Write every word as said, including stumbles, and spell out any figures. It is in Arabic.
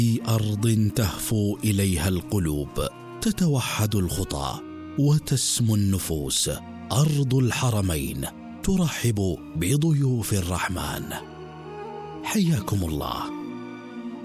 في أرض تهفو إليها القلوب، تتوحد الخطى وتسمو النفوس. أرض الحرمين ترحب بضيوف الرحمن. حياكم الله.